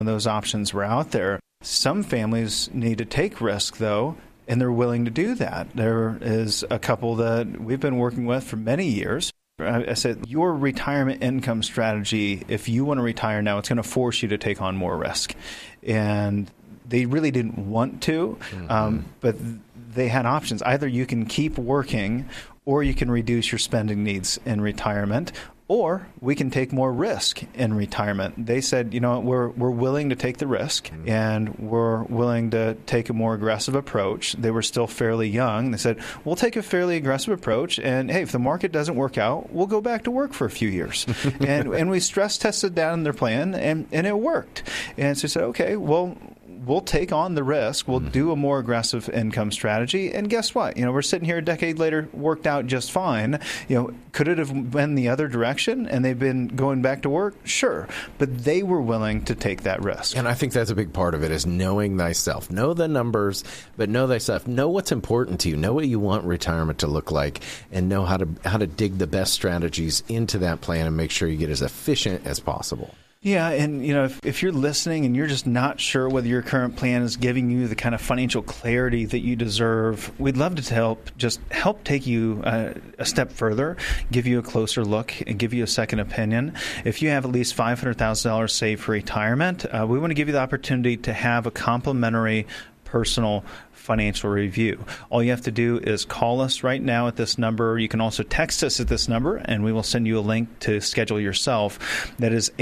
those options were out there. Some families need to take risk, though, and they're willing to do that. There is a couple that we've been working with for many years. I said, your retirement income strategy, if you want to retire now, it's going to force you to take on more risk. And they really didn't want to, but they had options. Either you can keep working, or you can reduce your spending needs in retirement, or we can take more risk in retirement. They said, we're willing to take the risk, and we're willing to take a more aggressive approach. They were still fairly young. They said, we'll take a fairly aggressive approach, and hey, if the market doesn't work out, we'll go back to work for a few years. and we stress tested that in their plan, and it worked. And so we said, okay, well, we'll take on the risk. We'll do a more aggressive income strategy. And guess what? We're sitting here a decade later, worked out just fine. Could it have been the other direction and they've been going back to work? Sure. But they were willing to take that risk. And I think that's a big part of it, is knowing thyself. Know the numbers, but know thyself. Know what's important to you. Know what you want retirement to look like, and know how to dig the best strategies into that plan and make sure you get as efficient as possible. Yeah, and if you're listening and you're just not sure whether your current plan is giving you the kind of financial clarity that you deserve, we'd love to help take you a step further, give you a closer look, and give you a second opinion. If you have at least $500,000 saved for retirement, we want to give you the opportunity to have a complimentary personal financial review. All you have to do is call us right now at this number. You can also text us at this number, and we will send you a link to schedule yourself. That is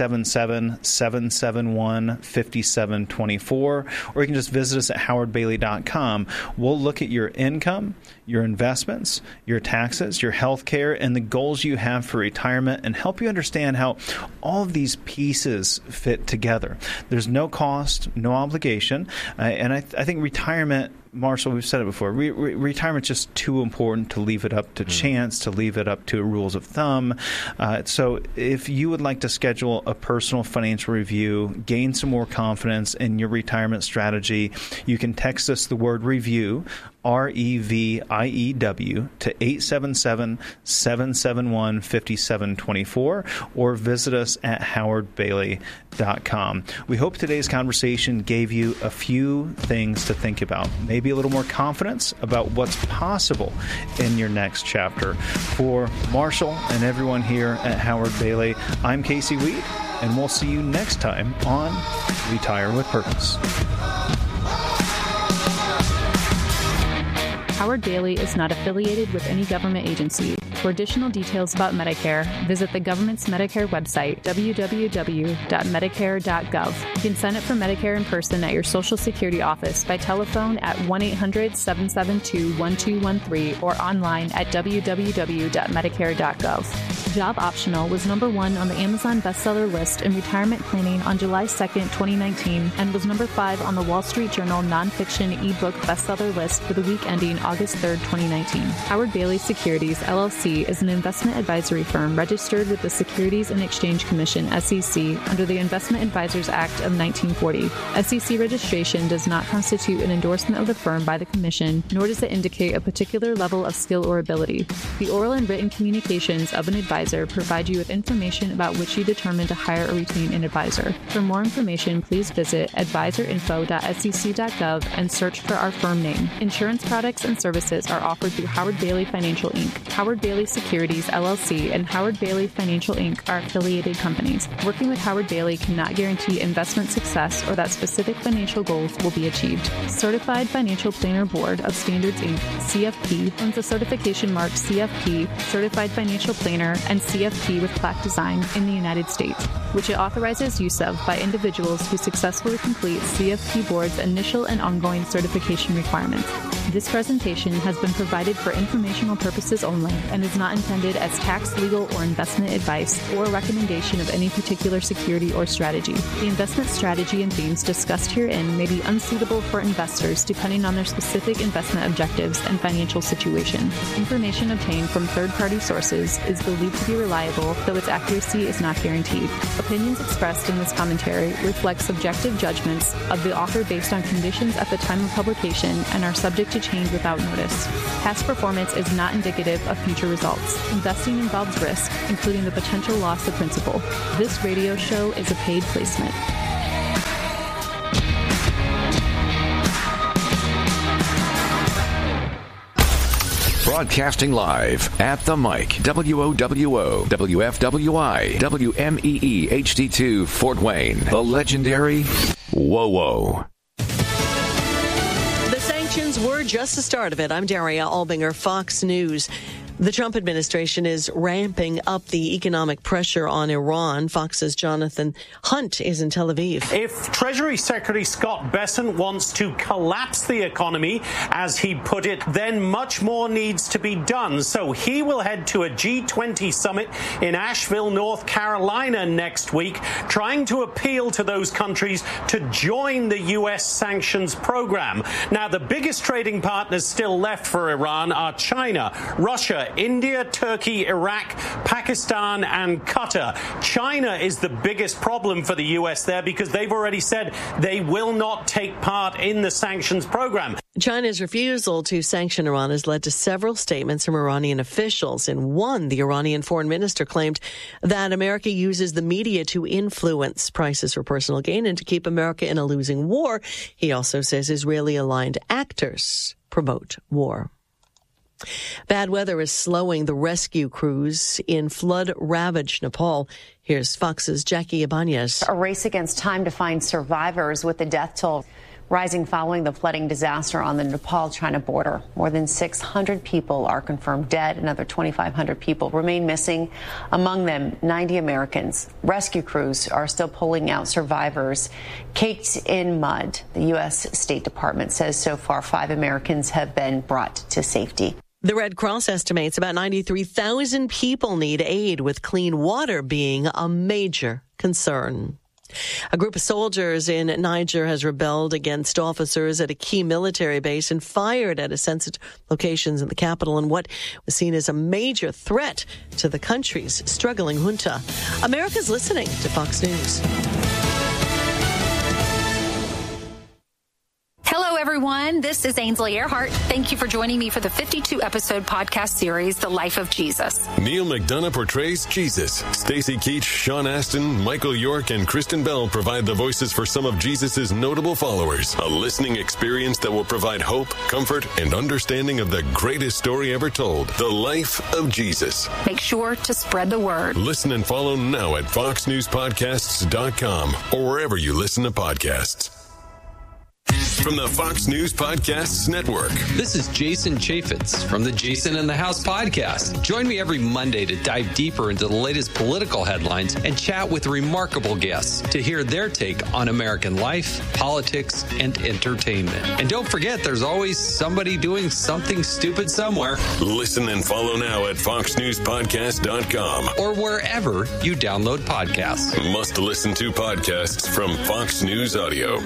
877-771-5724, or you can just visit us at howardbailey.com. We'll look at your income, your investments, your taxes, your health care, and the goals you have for retirement, and help you understand how all of these pieces fit together. There's no cost, no obligation, and I think retirement, Marshall, we've said it before, retirement's just too important to leave it up to chance, to leave it up to rules of thumb. So if you would like to schedule a personal financial review, gain some more confidence in your retirement strategy, you can text us the word review, REVIEW, to 877-771-5724, or visit us at howardbailey.com. We hope today's conversation gave you a few things to think about, maybe a little more confidence about what's possible in your next chapter. For Marshall and everyone here at Howard Bailey, I'm Casey Weed, and we'll see you next time on Retire with Purpose. Howard Bailey is not affiliated with any government agency. For additional details about Medicare, visit the government's Medicare website, www.medicare.gov. You can sign up for Medicare in person at your Social Security office by telephone at 1-800-772-1213 or online at www.medicare.gov. Job Optional was number 1 on the Amazon bestseller list in retirement planning on July 2nd, 2019, and was number 5 on the Wall Street Journal nonfiction ebook bestseller list for the week ending August 3rd, 2019. Howard Bailey Securities, LLC is an investment advisory firm registered with the Securities and Exchange Commission, SEC, under the Investment Advisors Act of 1940. SEC registration does not constitute an endorsement of the firm by the Commission, nor does it indicate a particular level of skill or ability. The oral and written communications of an advisor provide you with information about which you determine to hire or retain an advisor. For more information, please visit advisorinfo.sec.gov and search for our firm name. Insurance products and services are offered through Howard Bailey Financial Inc. Howard Bailey Securities, LLC, and Howard Bailey Financial Inc. are affiliated companies. Working with Howard Bailey cannot guarantee investment success or that specific financial goals will be achieved. Certified Financial Planner Board of Standards, Inc., CFP, owns the certification mark CFP, Certified Financial Planner, and CFP with plaque design in the United States, which it authorizes use of by individuals who successfully complete CFP Board's initial and ongoing certification requirements. This presentation has been provided for informational purposes only and is not intended as tax, legal, or investment advice or recommendation of any particular security or strategy. The investment strategy and themes discussed herein may be unsuitable for investors depending on their specific investment objectives and financial situation. Information obtained from third-party sources is believed to be reliable, though its accuracy is not guaranteed. Opinions expressed in this commentary reflect subjective judgments of the author based on conditions at the time of publication and are subject to change without notice. Past performance is not indicative of future results. Investing involves risk, including the potential loss of principal. This radio show is a paid placement. Broadcasting live at the mic, WOWO, WFWI, WMEE HD2 Fort Wayne, the legendary WOWO. The sanctions were just the start of it. I'm Daria Albinger, Fox News. The Trump administration is ramping up the economic pressure on Iran. Fox's Jonathan Hunt is in Tel Aviv. If Treasury Secretary Scott Bessent wants to collapse the economy, as he put it, then much more needs to be done. So he will head to a G20 summit in Asheville, North Carolina next week, trying to appeal to those countries to join the U.S. sanctions program. Now, the biggest trading partners still left for Iran are China, Russia, India, Turkey, Iraq, Pakistan, and Qatar. China is the biggest problem for the U.S. there because they've already said they will not take part in the sanctions program. China's refusal to sanction Iran has led to several statements from Iranian officials. In one, the Iranian foreign minister claimed that America uses the media to influence prices for personal gain and to keep America in a losing war. He also says Israeli-aligned actors promote war. Bad weather is slowing the rescue crews in flood-ravaged Nepal. Here's Fox's Jackie Ibanez. A race against time to find survivors, with the death toll rising following the flooding disaster on the Nepal-China border. More than 600 people are confirmed dead. Another 2,500 people remain missing, among them 90 Americans. Rescue crews are still pulling out survivors caked in mud. The U.S. State Department says so far 5 Americans have been brought to safety. The Red Cross estimates about 93,000 people need aid, with clean water being a major concern. A group of soldiers in Niger has rebelled against officers at a key military base and fired at sensitive locations in the capital in what was seen as a major threat to the country's struggling junta. America's listening to Fox News. Hello, everyone. This is Ainsley Earhart. Thank you for joining me for the 52-episode podcast series, The Life of Jesus. Neil McDonough portrays Jesus. Stacey Keach, Sean Astin, Michael York, and Kristen Bell provide the voices for some of Jesus' notable followers. A listening experience that will provide hope, comfort, and understanding of the greatest story ever told, The Life of Jesus. Make sure to spread the word. Listen and follow now at foxnewspodcasts.com or wherever you listen to podcasts. From the Fox News Podcasts Network. This is Jason Chaffetz from the Jason in the House podcast. Join me every Monday to dive deeper into the latest political headlines and chat with remarkable guests to hear their take on American life, politics, and entertainment. And don't forget, there's always somebody doing something stupid somewhere. Listen and follow now at foxnewspodcast.com or wherever you download podcasts. Must listen to podcasts from Fox News Audio.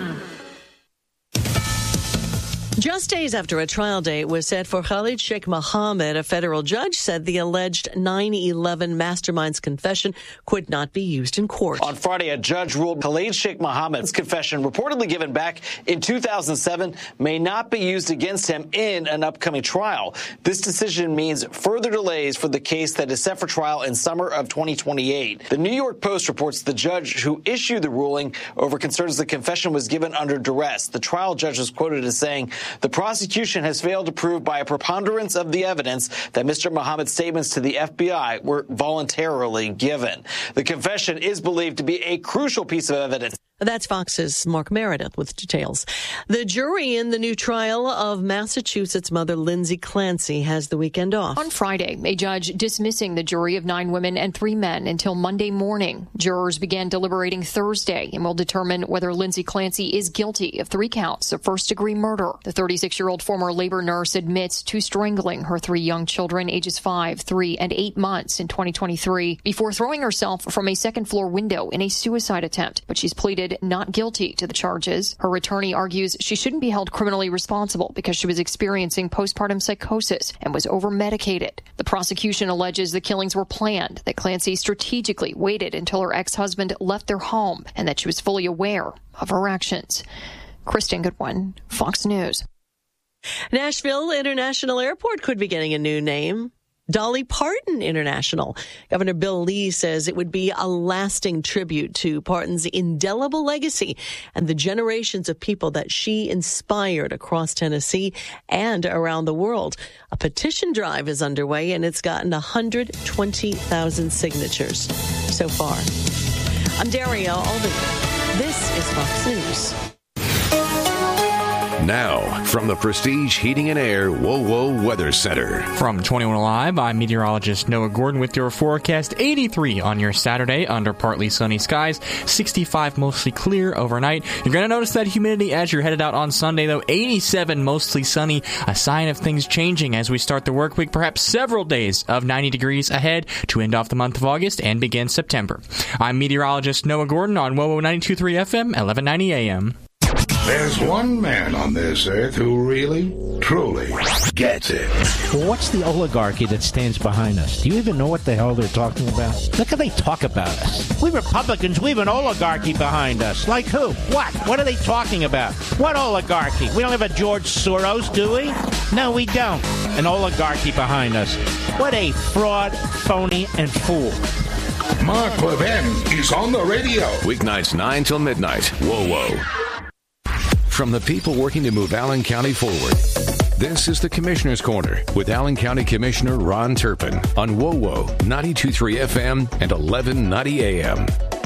Just days after a trial date was set for Khalid Sheikh Mohammed, a federal judge said the alleged 9/11 mastermind's confession could not be used in court. On Friday, a judge ruled Khalid Sheikh Mohammed's confession, reportedly given back in 2007, may not be used against him in an upcoming trial. This decision means further delays for the case that is set for trial in summer of 2028. The New York Post reports the judge who issued the ruling over concerns the confession was given under duress. The trial judge was quoted as saying, "The prosecution has failed to prove by a preponderance of the evidence that Mr. Mohammed's statements to the FBI were voluntarily given." The confession is believed to be a crucial piece of evidence. That's Fox's Mark Meredith with details. The jury in the new trial of Massachusetts mother Lindsay Clancy has the weekend off. On Friday, a judge dismissing the jury of 9 women and 3 men until Monday morning. Jurors began deliberating Thursday and will determine whether Lindsay Clancy is guilty of 3 counts of first-degree murder. The 36-year-old former labor nurse admits to strangling her 3 young children, ages 5, 3, and 8 months in 2023, before throwing herself from a second-floor window in a suicide attempt. But she's pleaded not guilty to the charges. Her attorney argues she shouldn't be held criminally responsible because she was experiencing postpartum psychosis and was over-medicated. The prosecution alleges the killings were planned, that Clancy strategically waited until her ex-husband left their home, and that she was fully aware of her actions. Kristen Goodwin, Fox News. Nashville International Airport could be getting a new name. Dolly Parton International. Governor Bill Lee says it would be a lasting tribute to Parton's indelible legacy and the generations of people that she inspired across Tennessee and around the world. A petition drive is underway, and it's gotten 120,000 signatures so far. I'm Daria Albany. This is Fox News. Now, from the Prestige Heating and Air WoWo Weather Center. From 21 Alive, I'm meteorologist Noah Gordon with your forecast. 83 on your Saturday under partly sunny skies. 65 mostly clear overnight. You're going to notice that humidity as you're headed out on Sunday, though. 87 mostly sunny. A sign of things changing as we start the work week. Perhaps several days of 90 degrees ahead to end off the month of August and begin September. I'm meteorologist Noah Gordon on WoWo 92.3 FM, 1190 AM. There's one man on this earth who really, truly gets it. Well, what's the oligarchy that stands behind us? Do you even know what the hell they're talking about? Look how they talk about us. We Republicans, we have an oligarchy behind us. Like who? What? What are they talking about? What oligarchy? We don't have a George Soros, do we? No, we don't. An oligarchy behind us. What a fraud, phony, and fool. Mark Levin is on the radio. Weeknights 9 till midnight. WoWo. From the people working to move Allen County forward, this is the Commissioner's Corner with Allen County Commissioner Ron Turpin on WoWo 92.3 FM and 1190 AM.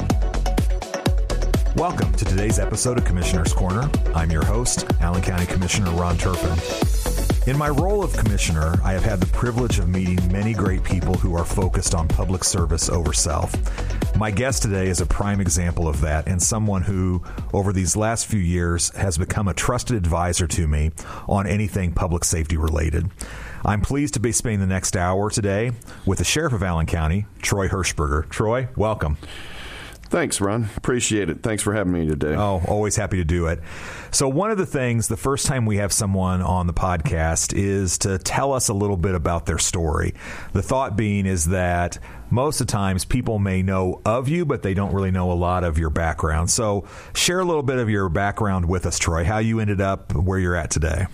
Welcome to today's episode of Commissioner's Corner. I'm your host, Allen County Commissioner Ron Turpin. In my role of commissioner, I have had the privilege of meeting many great people who are focused on public service over self. My guest today is a prime example of that, and someone who, over these last few years, has become a trusted advisor to me on anything public safety related. I'm pleased to be spending the next hour today with the Sheriff of Allen County, Troy Hershberger. Troy, welcome. Thanks, Ron. Appreciate it. Thanks for having me today. Oh, always happy to do it. So one of the things, the first time we have someone on the podcast is to tell us a little bit about their story. The thought being is that most of the times people may know of you, but they don't really know a lot of your background. So share a little bit of your background with us, Troy, how you ended up where you're at today.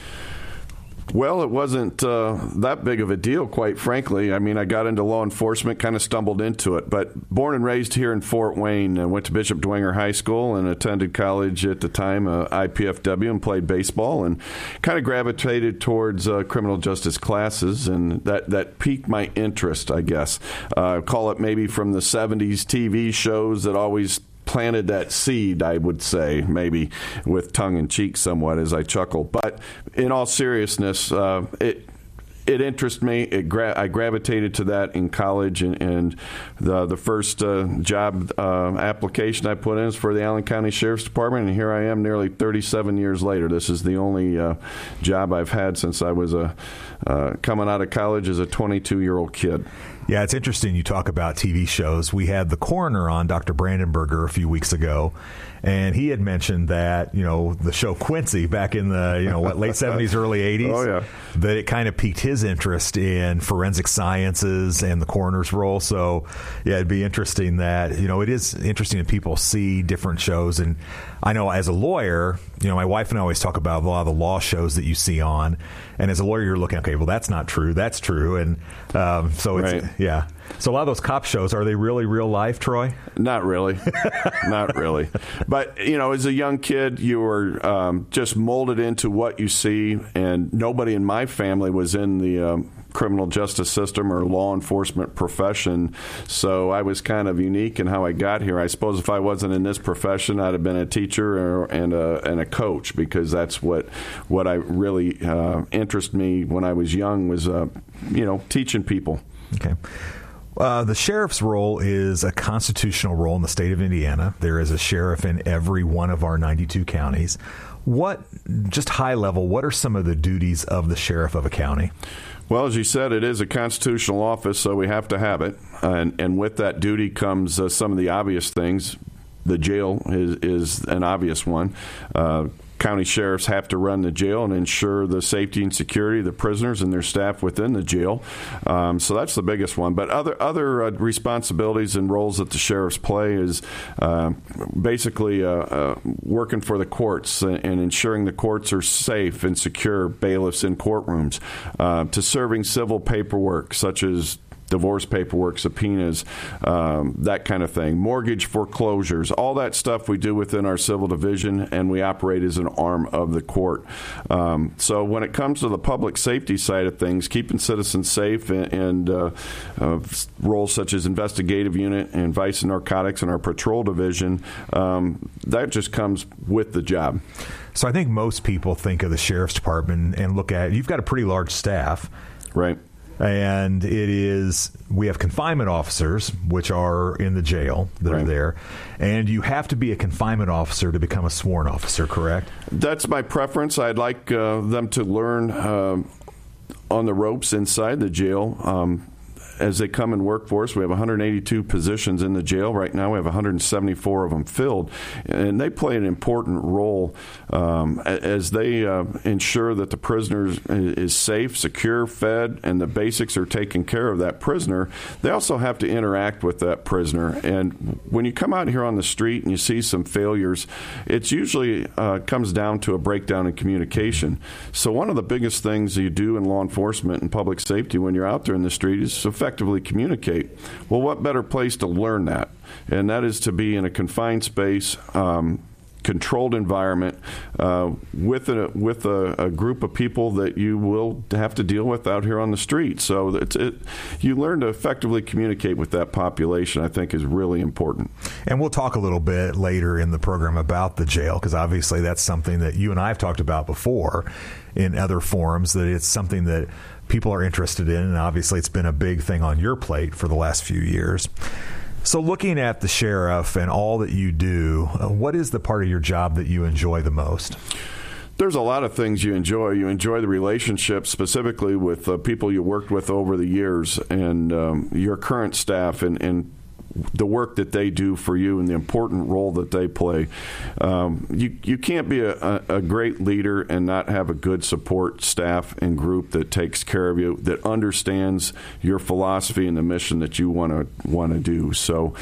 Well, it wasn't that big of a deal, quite frankly. I mean, I got into law enforcement, kind of stumbled into it. But born and raised here in Fort Wayne, went to Bishop Dwenger High School and attended college at the time, IPFW, and played baseball and kind of gravitated towards criminal justice classes. And that piqued my interest, I guess. Call it maybe from the 70s TV shows that always planted that seed, I would say, maybe with tongue in cheek somewhat as I chuckle. But in all seriousness, it interested me. I gravitated to that in college, and the first job application I put in is for the Allen County Sheriff's Department, and here I am nearly 37 years later. This is the only job I've had since I was coming out of college as a 22-year-old kid. Yeah, it's interesting you talk about TV shows. We had the coroner on, Dr. Brandenberger, a few weeks ago, and he had mentioned that, the show Quincy back in the, late 70s, early 80s, oh, yeah, that it kind of piqued his interest in forensic sciences and the coroner's role. So, yeah, it'd be interesting that, it is interesting that people see different shows. And I know as a lawyer, my wife and I always talk about a lot of the law shows that you see on. And as a lawyer, you're looking, okay, well, that's not true. That's true. And so it's, right. Yeah. So a lot of those cop shows, are they really real life, Troy? Not really. Not really. But, as a young kid, you were just molded into what you see. And nobody in my family was in the criminal justice system or law enforcement profession. So I was kind of unique in how I got here. I suppose if I wasn't in this profession, I'd have been a teacher and a coach, because that's what I really interested me when I was young was, teaching people. Okay. The sheriff's role is a constitutional role in the state of Indiana. There is a sheriff in every one of our 92 counties. Just high level, what are some of the duties of the sheriff of a county? Well, as you said, it is a constitutional office, so we have to have it. And with that duty comes some of the obvious things. The jail is an obvious one. county sheriffs have to run the jail and ensure the safety and security of the prisoners and their staff within the jail. So that's the biggest one. But other responsibilities and roles that the sheriffs play is basically working for the courts and ensuring the courts are safe and secure, bailiffs in courtrooms, to serving civil paperwork such as divorce paperwork, subpoenas, that kind of thing, mortgage foreclosures, all that stuff we do within our civil division, and we operate as an arm of the court. So when it comes to the public safety side of things, keeping citizens safe and roles such as investigative unit and vice and narcotics in our patrol division, that just comes with the job. So I think most people think of the sheriff's department and look at, you've got a pretty large staff. Right. And we have confinement officers, which are in the jail that are there. And you have to be a confinement officer to become a sworn officer, correct? That's my preference. I'd like them to learn on the ropes inside the jail. As they come and work for us, we have 182 positions in the jail. Right now we have 174 of them filled. And they play an important role as they ensure that the prisoner is safe, secure, fed, and the basics are taken care of that prisoner. They also have to interact with that prisoner. And when you come out here on the street and you see some failures, it's usually comes down to a breakdown in communication. So one of the biggest things you do in law enforcement and public safety when you're out there in the street is effectively communicate. Well, what better place to learn that? And that is to be in a confined space, controlled environment with a group of people that you will have to deal with out here on the street. So you learn to effectively communicate with that population, I think, is really important. And we'll talk a little bit later in the program about the jail, because obviously that's something that you and I have talked about before in other forums, that it's something that people are interested in, and obviously it's been a big thing on your plate for the last few years. So looking at the sheriff and all that you do, what is the part of your job that you enjoy the most? There's a lot of things you enjoy. You enjoy the relationship specifically with people you worked with over the years and your current staff and the work that they do for you and the important role that they play. You can't be a great leader and not have a good support staff and group that takes care of you, that understands your philosophy and the mission that you want to do. So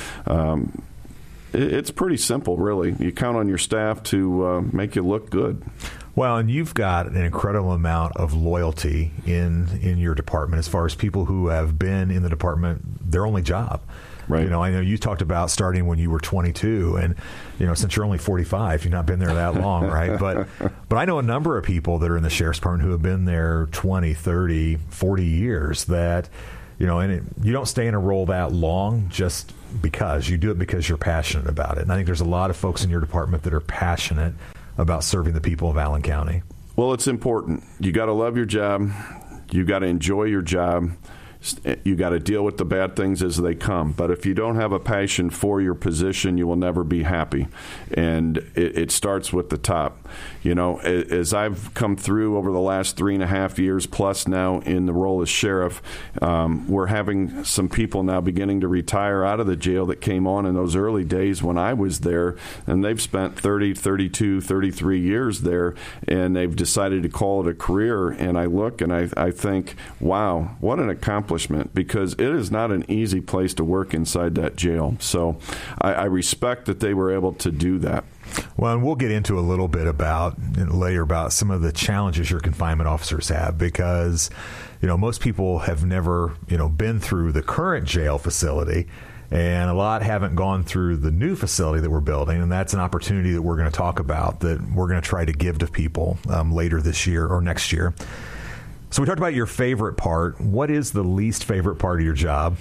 it's pretty simple, really. You count on your staff to make you look good. Well, and you've got an incredible amount of loyalty in your department as far as people who have been in the department their only job. Right. You know, I know you talked about starting when you were 22, and since you're only 45, you've not been there that long, right? But I know a number of people that are in the sheriff's department who have been there 20, 30, 40 years. That you don't stay in a role that long just because you do it because you're passionate about it. And I think there's a lot of folks in your department that are passionate about serving the people of Allen County. Well, it's important. You got to love your job. You got to enjoy your job. You got to deal with the bad things as they come. But if you don't have a passion for your position, you will never be happy. And it starts with the top. As I've come through over the last 3.5 years plus now in the role as sheriff, we're having some people now beginning to retire out of the jail that came on in those early days when I was there. And they've spent 30, 32, 33 years there, and they've decided to call it a career. And I look and I think, wow, what an accomplishment. Because it is not an easy place to work inside that jail. So I respect that they were able to do that. Well, and we'll get into a little bit later about some of the challenges your confinement officers have, because most people have never been through the current jail facility, and a lot haven't gone through the new facility that we're building, and that's an opportunity that we're going to talk about, that we're going to try to give to people later this year or next year. So we talked about your favorite part. What is the least favorite part of your job?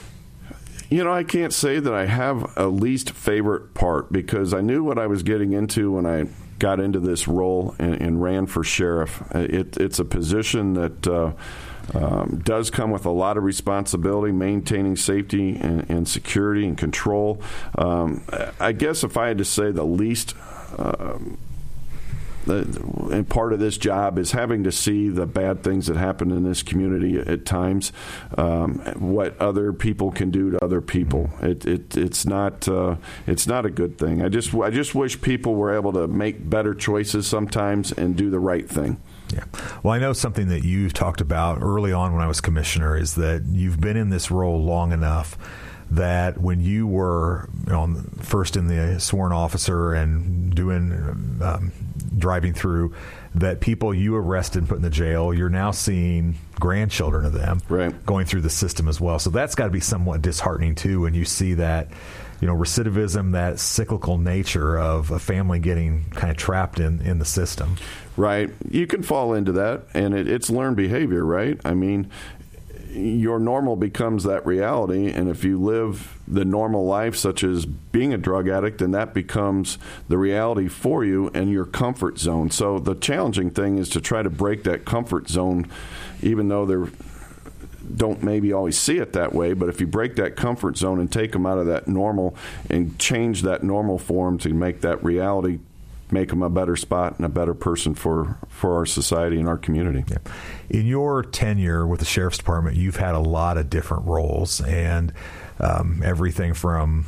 I can't say that I have a least favorite part, because I knew what I was getting into when I got into this role and ran for sheriff. It's a position that does come with a lot of responsibility, maintaining safety and security and control. I guess if I had to say the least and part of this job is having to see the bad things that happen in this community at times, what other people can do to other people. It's not a good thing. I just wish people were able to make better choices sometimes and do the right thing. Yeah. Well, I know something that you've talked about early on when I was commissioner is that you've been in this role long enough that when you were first in the sworn officer and doing driving through, that people you arrested and put in the jail, you're now seeing grandchildren of them going through the system as well. So that's got to be somewhat disheartening too when you see that, recidivism, that cyclical nature of a family getting kind of trapped in the system. Right. You can fall into that, and it's learned behavior, right? I mean, your normal becomes that reality, and if you live the normal life, such as being a drug addict, then that becomes the reality for you and your comfort zone. So the challenging thing is to try to break that comfort zone, even though they're don't maybe always see it that way, but if you break that comfort zone and take them out of that normal and change that normal form to make that reality, make them a better spot and a better person for our society and our community. Yeah. In your tenure with the Sheriff's Department, you've had a lot of different roles, and everything from,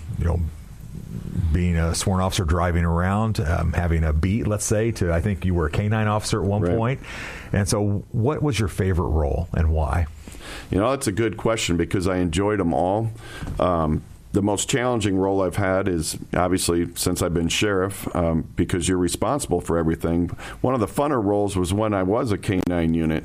being a sworn officer driving around, having a beat, let's say, to I think you were a K-9 officer at one point. And so what was your favorite role and why? That's a good question because I enjoyed them all. The most challenging role I've had is obviously since I've been sheriff, because you're responsible for everything. One of the funner roles was when I was a K-9 unit.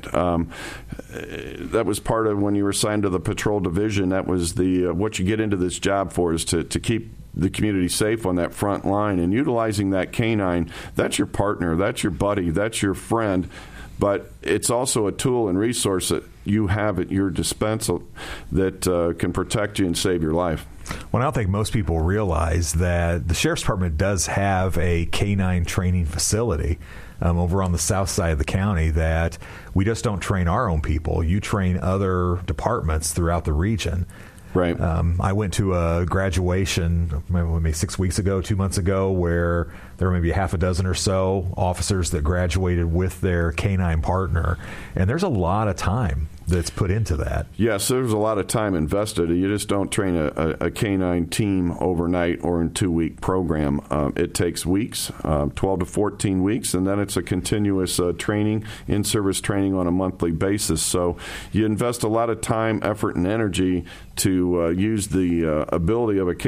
That was part of when you were assigned to the patrol division. That was the what you get into this job for is to keep the community safe on that front line, and utilizing that K-9. That's your partner, that's your buddy, that's your friend. But it's also a tool and resource that you have at your disposal that can protect you and save your life. Well, I don't think most people realize that the Sheriff's Department does have a K-9 training facility over on the south side of the county that we just don't train our own people. You train other departments throughout the region. Right. I went to a graduation maybe 6 weeks ago, 2 months ago, where there were maybe a half a dozen or so officers that graduated with their K-9 partner. And there's a lot of time that's put into that. Yes, there's a lot of time invested. You just don't train a K-9 team overnight or in 2-week program. It takes weeks, 12 to 14 weeks, and then it's a continuous training, in-service training on a monthly basis. So you invest a lot of time, effort, and energy to use the ability of a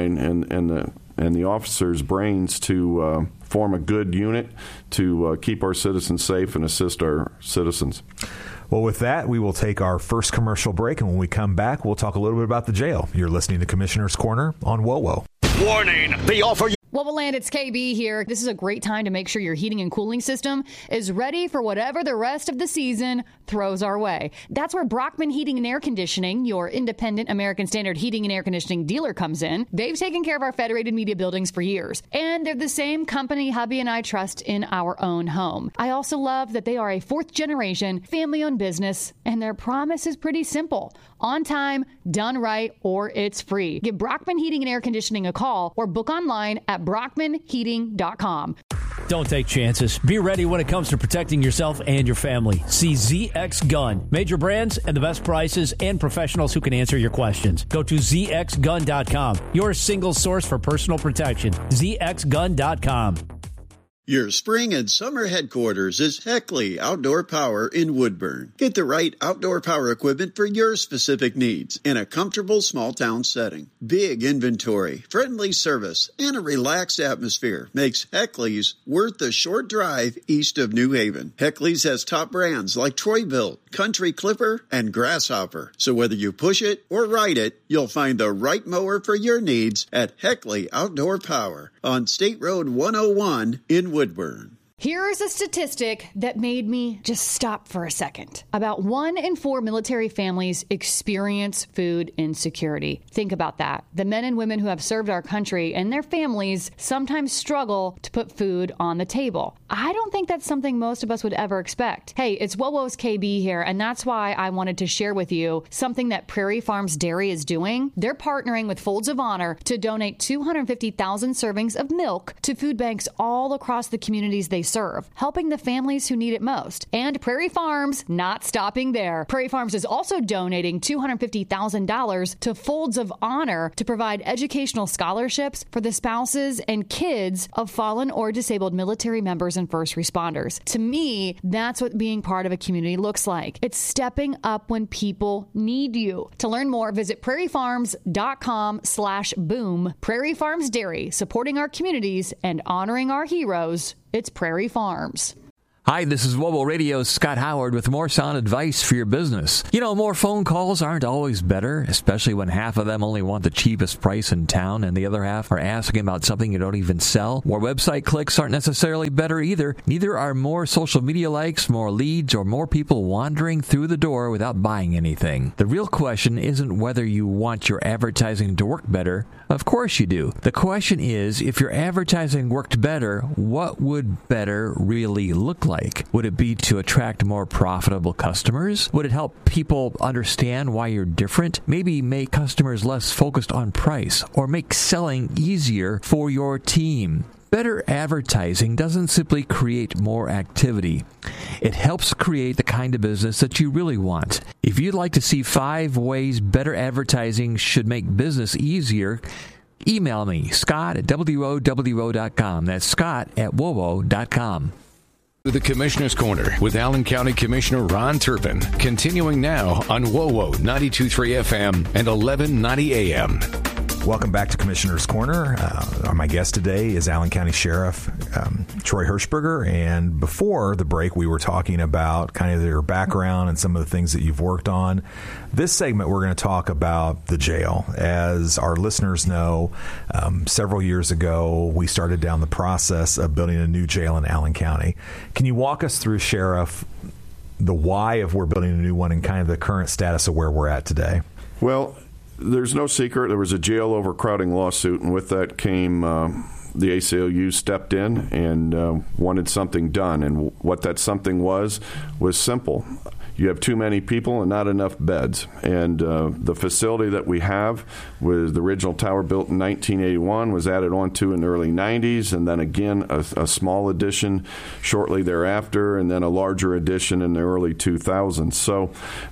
K-9 and the officers' brains to form a good unit to keep our citizens safe and assist our citizens. Well, with that, we will take our first commercial break, and when we come back, we'll talk a little bit about the jail. You're listening to Commissioner's Corner on WOWO. Warning! The offer... WOWOland, it's KB here. This is a great time to make sure your heating and cooling system is ready for whatever the rest of the season throws our way. That's where Brockman Heating and Air Conditioning, your independent American Standard heating and air conditioning dealer, comes in. They've taken care of our Federated Media buildings for years, and they're the same company hubby and I trust in our own home. I also love that they are a fourth-generation, family-owned business, and their promise is pretty simple. On time, done right, or it's free. Give Brockman Heating and Air Conditioning a call or book online at brockmanheating.com. Don't take chances. Be ready when it comes to protecting yourself and your family. See ZX Gun. Major brands and the best prices and professionals who can answer your questions. Go to zxgun.com. Your single source for personal protection. zxgun.com. Your spring and summer headquarters is Heckley Outdoor Power in Woodburn. Get the right outdoor power equipment for your specific needs in a comfortable small town setting. Big inventory, friendly service, and a relaxed atmosphere makes Heckley's worth the short drive east of New Haven. Heckley's has top brands like Troy-Bilt, Country Clipper, and Grasshopper. So whether you push it or ride it, you'll find the right mower for your needs at Heckley Outdoor Power on State Road 101 in Woodburn. Here's a statistic that made me just stop for a second. About 1 in 4 military families experience food insecurity. Think about that. The men and women who have served our country and their families sometimes struggle to put food on the table. I don't think that's something most of us would ever expect. Hey, it's WOWO's KB here, and that's why I wanted to share with you something that Prairie Farms Dairy is doing. They're partnering with Folds of Honor to donate 250,000 servings of milk to food banks all across the communities they serve, helping the families who need it most. And Prairie Farms not stopping there. Prairie Farms is also donating $250,000 to Folds of Honor to provide educational scholarships for the spouses and kids of fallen or disabled military members and first responders. To me, that's what being part of a community looks like. It's stepping up when people need you. To learn more, visit prairiefarms.com/boom. Prairie Farms Dairy, supporting our communities and honoring our heroes. It's Prairie Farms. Hi, this is WOWO Radio's Scott Howard with more sound advice for your business. You know, more phone calls aren't always better, especially when half of them only want the cheapest price in town and the other half are asking about something you don't even sell. More website clicks aren't necessarily better either. Neither are more social media likes, more leads, or more people wandering through the door without buying anything. The real question isn't whether you want your advertising to work better. Of course you do. The question is, if your advertising worked better, what would better really look like? Would it be to attract more profitable customers? Would it help people understand why you're different? Maybe make customers less focused on price, or make selling easier for your team. Better advertising doesn't simply create more activity. It helps create the kind of business that you really want. If you'd like to see 5 ways better advertising should make business easier, email me, Scott at WOWO.com. That's Scott at WOWO.com. The Commissioner's Corner with Allen County Commissioner Ron Turpin, continuing now on WOWO 92.3 FM and 1190 AM. Welcome back to Commissioner's Corner. My guest today is Allen County Sheriff Troy Hershberger, and before the break we were talking about kind of your background and some of the things that you've worked on. This segment we're going to talk about the jail. As our listeners know, several years ago we started down the process of building a new jail in Allen County. Can you walk us through, Sheriff, the why of we're building a new one and kind of the current status of where we're at today? Well, there's no secret. There was a jail overcrowding lawsuit, and with that came the ACLU stepped in and wanted something done. And what that something was simple. You have too many people and not enough beds. And the facility that we have was the original tower built in 1981, was added on to in the early 90s, and then again a small addition shortly thereafter, and then a larger addition in the early 2000s. So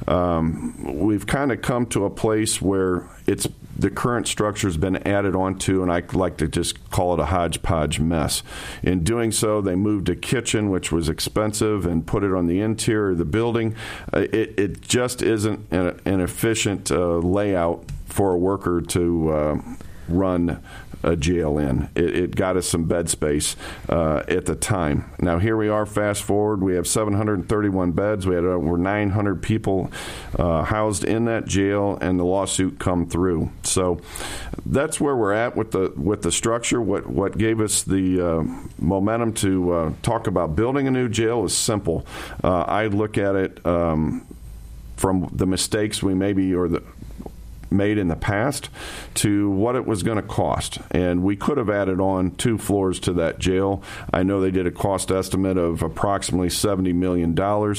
we've kind of come to a place where the current structure has been added onto, and I like to just call it a hodgepodge mess. In doing so, they moved a kitchen, which was expensive, and put it on the interior of the building. It just isn't an efficient layout for a worker to run a jail in. It got us some bed space at the time. Now, here we are, fast forward, we have 731 beds. We had over 900 people housed in that jail, and the lawsuit come through. So that's where we're at with the structure. What gave us the momentum to talk about building a new jail is simple. I look at it from the mistakes we made in the past to what it was going to cost. And we could have added on 2 floors to that jail. I know they did a cost estimate of approximately $70 million,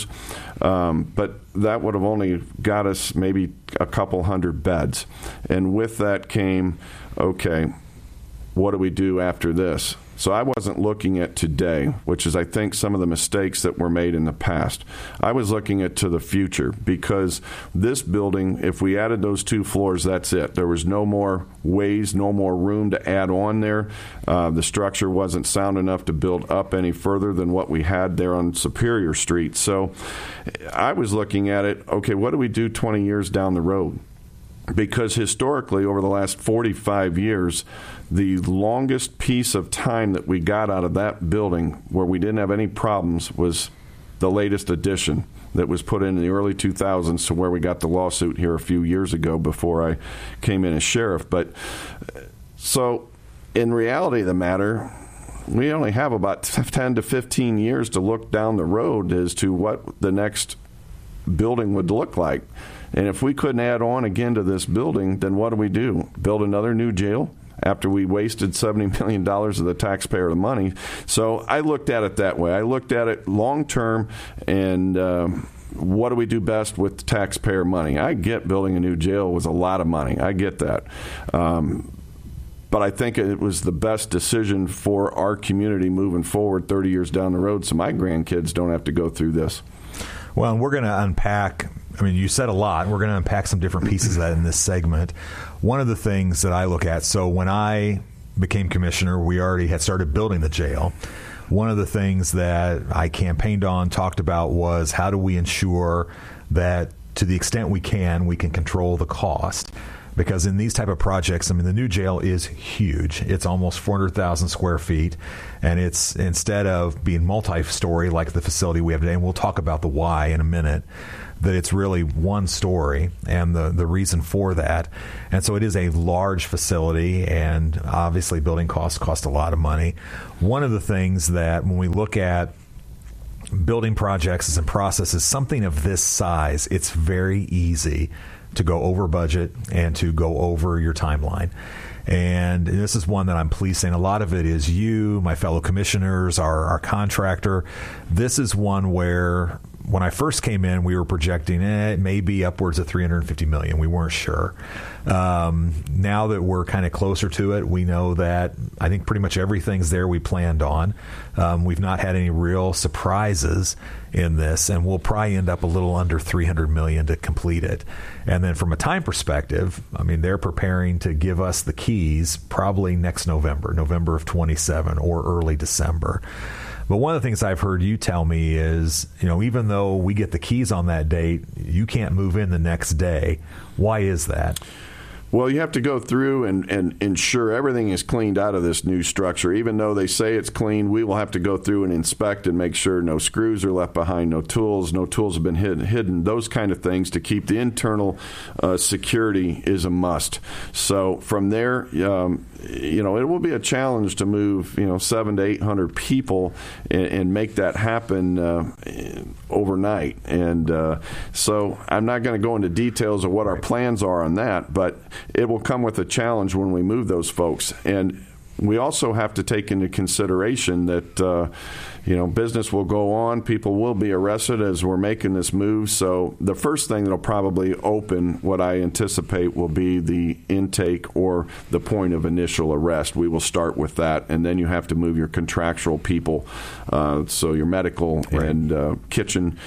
but that would have only got us maybe a couple hundred beds. And with that came, okay, what do we do after this? So I wasn't looking at today, which is, I think, some of the mistakes that were made in the past. I was looking at to the future, because this building, if we added those 2 floors, that's it. There was no more ways, no more room to add on there. The structure wasn't sound enough to build up any further than what we had there on Superior Street. So I was looking at it, okay, what do we do 20 years down the road? Because historically, over the last 45 years, the longest piece of time that we got out of that building where we didn't have any problems was the latest addition that was put in the early 2000s, to where we got the lawsuit here a few years ago before I came in as sheriff. But so in reality of the matter, we only have about 10 to 15 years to look down the road as to what the next building would look like. And if we couldn't add on again to this building, then what do? Build another new jail after we wasted $70 million of the taxpayer money? So I looked at it that way. I looked at it long term, and what do we do best with taxpayer money? I get building a new jail was a lot of money. I get that. But but I think it was the best decision for our community moving forward 30 years down the road, so my grandkids don't have to go through this. Well, and we're going to unpack, I mean, you said a lot. We're going to unpack some different pieces of that in this segment. One of the things that I look at, so when I became commissioner, we already had started building the jail. One of the things that I campaigned on, talked about, was how do we ensure that to the extent we can control the cost. Because in these type of projects, I mean, the new jail is huge. It's almost 400,000 square feet, and it's, instead of being multi-story like the facility we have today, and we'll talk about the why in a minute, that it's really one story, and the reason for that. And so it is a large facility, and obviously building costs cost a lot of money. One of the things that when we look at building projects and processes, something of this size, it's very easy to go over budget and to go over your timeline. And this is one that I'm pleased saying a lot of it is you, my fellow commissioners, our contractor. This is one where when I first came in, we were projecting it may be upwards of $350 million. We weren't sure. Now that we're kind of closer to it, we know that I think pretty much everything's there we planned on. We've not had any real surprises in this, and we'll probably end up a little under $300 million to complete it. And then from a time perspective, I mean, they're preparing to give us the keys probably next November of 27 or early December. But one of the things I've heard you tell me is, you know, even though we get the keys on that date, you can't move in the next day. Why is that? Well, you have to go through and ensure everything is cleaned out of this new structure. Even though they say it's clean, we will have to go through and inspect and make sure no screws are left behind, no tools have been hidden, those kind of things to keep the internal security is a must. So from there, it will be a challenge to move, 700 to 800 people and make that happen overnight. And so I'm not going to go into details of what our plans are on that, but it will come with a challenge when we move those folks. And we also have to take into consideration that, business will go on. People will be arrested as we're making this move. So the first thing that will probably open, what I anticipate, will be the intake or the point of initial arrest. We will start with that, and then you have to move your contractual people, so your medical and kitchen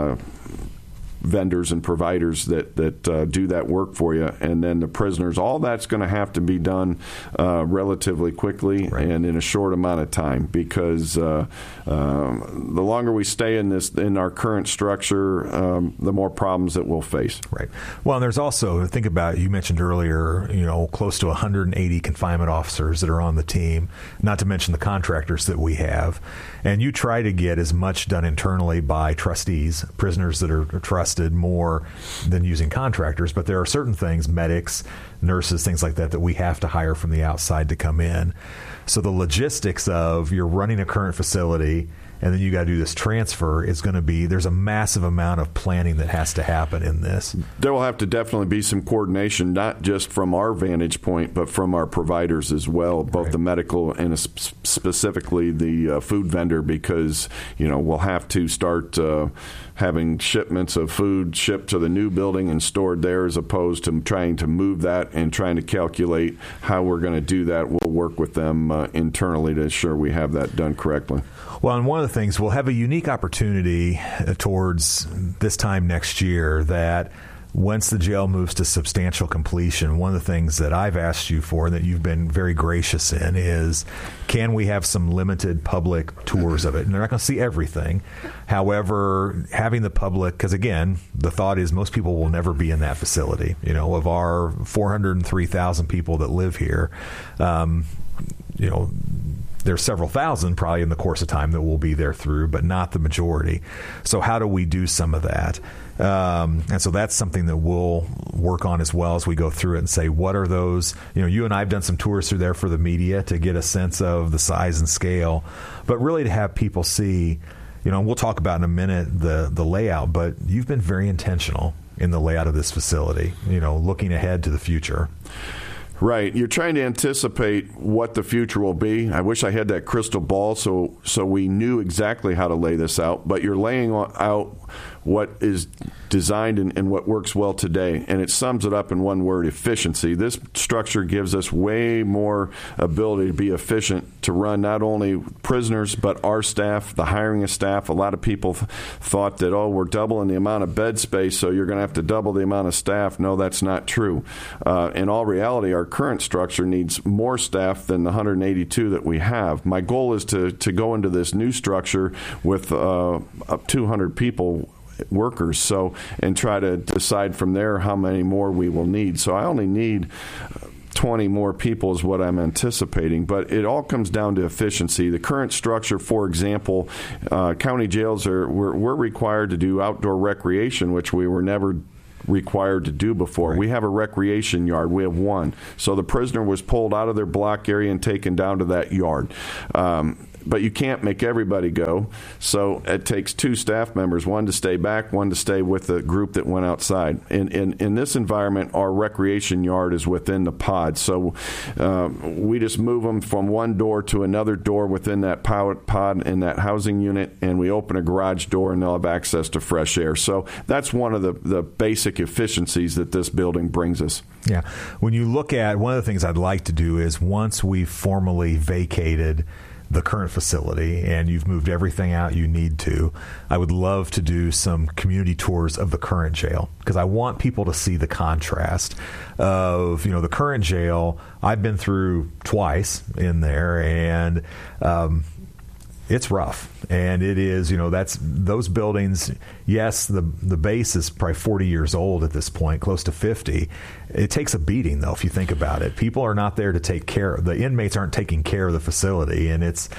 vendors and providers that do that work for you, and then the prisoners. All that's going to have to be done relatively quickly and in a short amount of time, because the longer we stay in our current structure, the more problems that we'll face. Right. Well, and there's also, think about, you mentioned earlier, close to 180 confinement officers that are on the team, not to mention the contractors that we have. And you try to get as much done internally by trustees, prisoners that are trusted more than using contractors. But there are certain things, medics, nurses, things like that we have to hire from the outside to come in. So the logistics of you're running a current facility and then you got to do this transfer is going to be, there's a massive amount of planning that has to happen in this. There will have to definitely be some coordination, not just from our vantage point, but from our providers as well, both the medical and specifically the food vendor, because, we'll have to start having shipments of food shipped to the new building and stored there, as opposed to trying to move that and trying to calculate how we're going to do that. We'll work with them internally to ensure we have that done correctly. Well, and one of the things, we'll have a unique opportunity towards this time next year that once the jail moves to substantial completion, one of the things that I've asked you for and that you've been very gracious in is, can we have some limited public tours of it? And they're not going to see everything. However, having the public, because again, the thought is most people will never be in that facility. Of our 403,000 people that live here, there's several thousand probably in the course of time that will be there through, but not the majority. So how do we do some of that? And so that's something that we'll work on as well as we go through it and say, what are those? You and I have done some tours through there for the media to get a sense of the size and scale, but really to have people see, and we'll talk about in a minute the layout, but you've been very intentional in the layout of this facility, looking ahead to the future. Right. You're trying to anticipate what the future will be. I wish I had that crystal ball so we knew exactly how to lay this out. But you're laying out what is designed and what works well today. And it sums it up in one word: efficiency. This structure gives us way more ability to be efficient, to run not only prisoners but our staff, the hiring of staff. A lot of people thought that, we're doubling the amount of bed space, so you're going to have to double the amount of staff. No, that's not true. In all reality, our current structure needs more staff than the 182 that we have. My goal is to go into this new structure with up 200 people, workers, and try to decide from there how many more we will need. So I only need 20 more people is what I'm anticipating, but it all comes down to efficiency. The current structure, for example, county jails we're required to do outdoor recreation, which we were never required to do before. Right. We have a recreation yard. We have one. So the prisoner was pulled out of their block area and taken down to that yard. But you can't make everybody go. So it takes 2 staff members, one to stay back, one to stay with the group that went outside. In this environment, our recreation yard is within the pod. So we just move them from one door to another door within that pod in that housing unit, and we open a garage door, and they'll have access to fresh air. So that's one of the basic efficiencies that this building brings us. Yeah. When you look at, one of the things I'd like to do is, once we've formally vacated the current facility and you've moved everything out you need to, I would love to do some community tours of the current jail, because I want people to see the contrast of, the current jail. I've been through twice in there, and it's rough. And it is, that's those buildings. Yes, the base is probably 40 years old at this point, close to 50. It takes a beating, though, if you think about it. People are not there to take care. The inmates aren't taking care of the facility, and it's,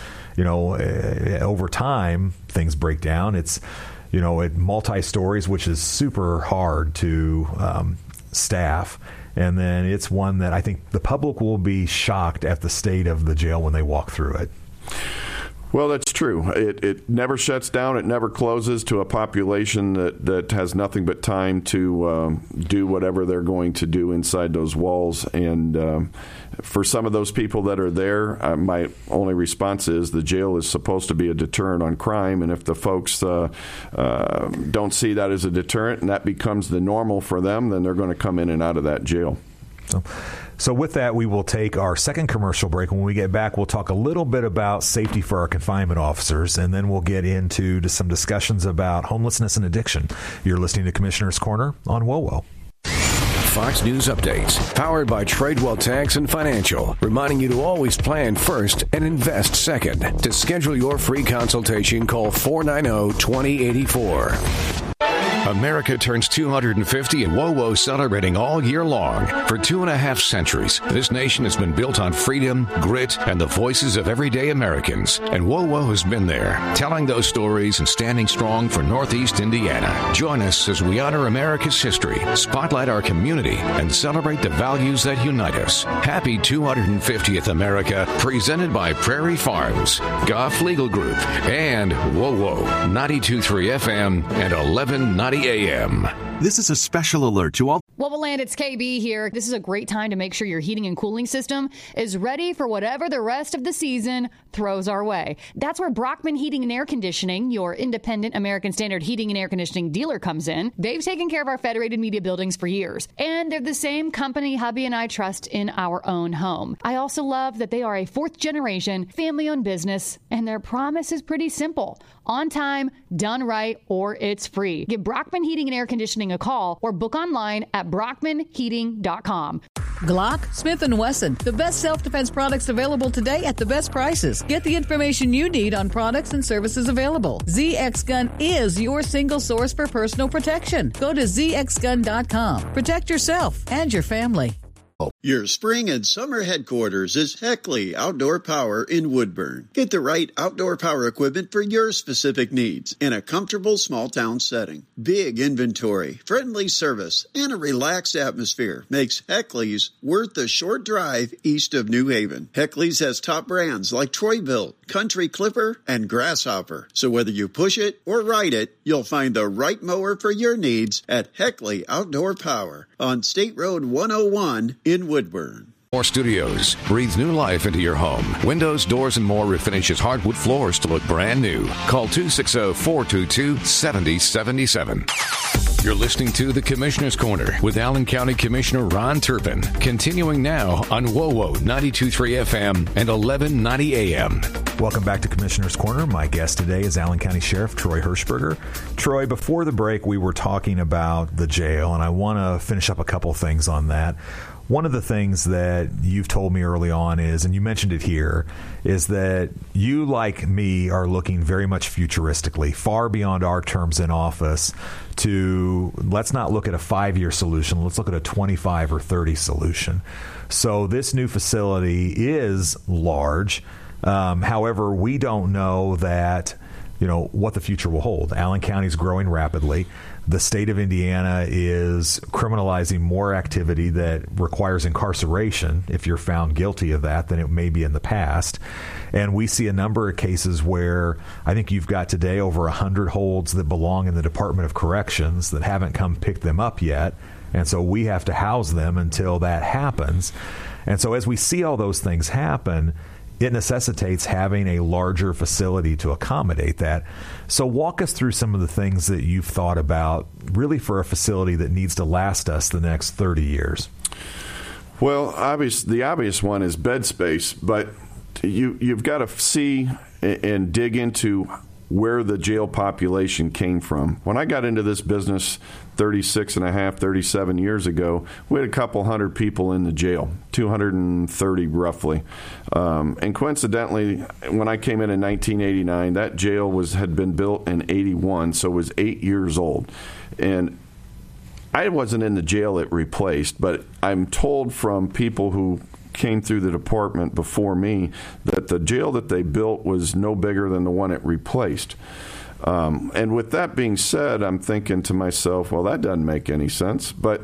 over time things break down. It's, at multi-stories, which is super hard to staff. And then it's one that I think the public will be shocked at the state of the jail when they walk through it. Well, that's true. It never shuts down. It never closes to a population that has nothing but time to do whatever they're going to do inside those walls. And for some of those people that are there, my only response is the jail is supposed to be a deterrent on crime. And if the folks don't see that as a deterrent and that becomes the normal for them, then they're going to come in and out of that jail. So with that, we will take our second commercial break. When we get back, we'll talk a little bit about safety for our confinement officers, and then we'll get into some discussions about homelessness and addiction. You're listening to Commissioner's Corner on WOWO. Fox News updates, powered by Tradewell Tax and Financial, reminding you to always plan first and invest second. To schedule your free consultation, call 490-2084. America turns 250 and WOWO celebrating all year long. For 2.5 centuries, this nation has been built on freedom, grit, and the voices of everyday Americans. And WOWO has been there, telling those stories and standing strong for Northeast Indiana. Join us as we honor America's history, spotlight our community, and celebrate the values that unite us. Happy 250th America, presented by Prairie Farms, Goff Legal Group, and WOWO, 92.3 FM and 1190 AM. This is a special alert to all. Woboland, it's KB here. This is a great time to make sure your heating and cooling system is ready for whatever the rest of the season throws our way. That's where Brockman Heating and Air Conditioning, your independent American Standard heating and air conditioning dealer, comes in. They've taken care of our Federated Media buildings for years, and they're the same company hubby and I trust in our own home. I also love that they are a 4th-generation, family-owned business, and their promise is pretty simple. On time, done right, or it's free. Give Brockman Heating and Air Conditioning a call or book online at brockmanheating.com. Glock, Smith & Wesson, the best self-defense products available today at the best prices. Get the information you need on products and services available. ZX Gun is your single source for personal protection. Go to zxgun.com. Protect yourself and your family. Your spring and summer headquarters is Heckley Outdoor Power in Woodburn. Get the right outdoor power equipment for your specific needs in a comfortable small town setting. Big inventory, friendly service, and a relaxed atmosphere makes Heckley's worth the short drive east of New Haven. Heckley's has top brands like Troy-Bilt, Country Clipper, and Grasshopper. So whether you push it or ride it, you'll find the right mower for your needs at Heckley Outdoor Power on State Road 101 in Woodburn. More Studios. Breathe new life into your home. Windows, doors, and more refinishes hardwood floors to look brand new. Call 260-422-7077. You're listening to The Commissioner's Corner with Allen County Commissioner Ron Turpin. Continuing now on WOWO 92.3 FM and 1190 AM. Welcome back to Commissioner's Corner. My guest today is Allen County Sheriff Troy Hirschberger. Troy, before the break, we were talking about the jail, and I want to finish up a couple things on that. One of the things that you've told me early on is, and you mentioned it here, is that you, like me, are looking very much futuristically, far beyond our terms in office, to let's not look at a 5-year solution, let's look at a 25 or 30 solution. So this new facility is large. However, we don't know that, what the future will hold. Allen County is growing rapidly. The state of Indiana is criminalizing more activity that requires incarceration if you're found guilty of that than it may be in the past. And we see a number of cases where I think you've got today over 100 holds that belong in the Department of Corrections that haven't come pick them up yet. And so we have to house them until that happens. And so as we see all those things happen, it necessitates having a larger facility to accommodate that. So walk us through some of the things that you've thought about really for a facility that needs to last us the next 30 years. Well, the obvious one is bed space, but you've got to see and dig into where the jail population came from. When I got into this business 37 years ago, we had a couple hundred people in the jail, 230 roughly. And coincidentally, when I came in 1989, that jail had been built in 81, so it was 8 years old. And I wasn't in the jail it replaced, but I'm told from people who came through the department before me that the jail that they built was no bigger than the one it replaced. And with that being said, I'm thinking to myself, well, that doesn't make any sense. But,